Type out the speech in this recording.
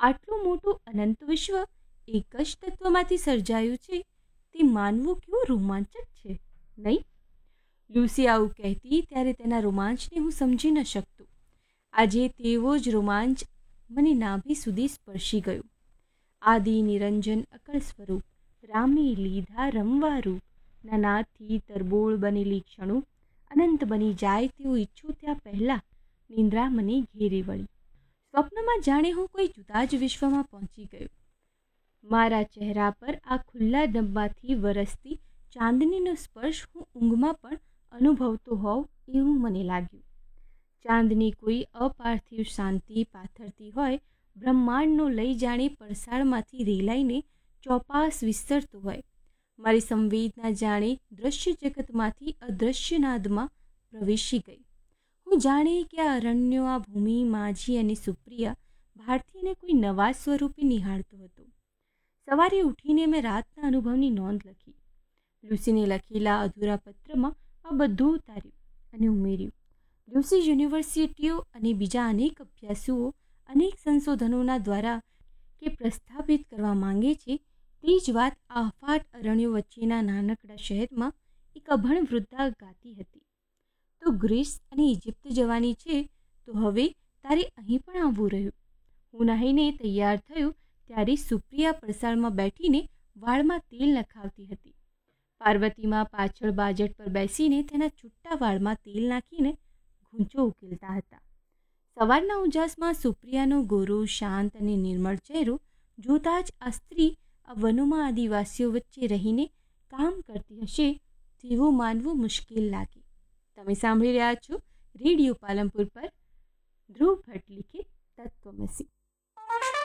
આટલું મોટું અનંત વિશ્વ એક જ તત્વમાંથી સર્જાયું છે તે માનવું કેવું રોમાંચક છે, નહીં? લ્યુસી આવું કહેતી ત્યારે તેના રોમાંચને હું સમજી ન શકતો. આજે તેવો જ રોમાંચ મને નાભી સુધી સ્પર્શી ગયો. આદિ નિરંજન અકળ સ્વરૂપ રામે લીધા રમવા રૂપ, નાનાથી તરબોળ બનેલી ક્ષણો અનંત બની જાય તેવું ઈચ્છું ત્યાં પહેલાં નિંદ્રા મને ઘેરી વળી. સ્વપ્નમાં જાણે હું કોઈ જુદા જ વિશ્વમાં પહોંચી ગયો. મારા ચહેરા પર આ ખુલ્લા ડબ્બાથી વરસતી ચાંદનીનો સ્પર્શ હું ઊંઘમાં પણ અનુભવતો હોવ એવું મને લાગ્યું. ચાંદની કોઈ અપાર્થિવ શાંતિ પાથરતી હોય, બ્રહ્માંડનો લઈ જાણે પરસાળમાંથી રેલાઈને ચોપાસ વિસ્તરતો હોય. મારી સંવેદના જાણે દ્રશ્ય જગતમાંથી અદૃશ્ય નાદમાં પ્રવેશી ગઈ. હું જાણે કે આ અરણ્યો, આ ભૂમિ, માજી અને સુપ્રિયા ભારતીને કોઈ નવા સ્વરૂપે નિહાળતો હતો. સવારે ઉઠીને મેં રાતના અનુભવની નોંધ લખી. લ્યુસીને લખેલા અધૂરા પત્રમાં આ બધું ઉતાર્યું અને ઉમેર્યું. લ્યુસી યુનિવર્સિટીઓ અને બીજા અનેક અભ્યાસુઓ અનેક સંશોધનોના દ્વારા કે પ્રસ્થાપિત કરવા માંગે છે તે જ વાત આ અફાટ અરણ્યો વચ્ચેના નાનકડા શહેરમાં એક અભણ વૃદ્ધા ગાતી હતી. તો ગ્રીસ અને ઇજિપ્ત જવાની છે તો હવે તારે અહીં પણ આવવું રહ્યું. હું નહીને તૈયાર થયો ત્યારે સુપ્રિયા પરસાળમાં બેઠીને વાળમાં તેલ નખાવતી હતી. પાર્વતીમાં પાછળ બાજટ પર બેસીને તેના છૂટા વાળમાં તેલ નાખીને ગૂંચો ઉકેલતા હતા. સવારના ઉજાસમાં સુપ્રિયાનો ગોરો, શાંત અને નિર્મળ ચહેરો જોતાં જ આ સ્ત્રી આ વનોમાં આદિવાસીઓ વચ્ચે રહીને કામ કરતી હશે તેવું માનવું મુશ્કેલ લાગે. તમે સાંભળી રહ્યા છો રેડિયો પાલનપુર પર ધ્રુવ ભટ્ટ લિખિત તત્વમસી.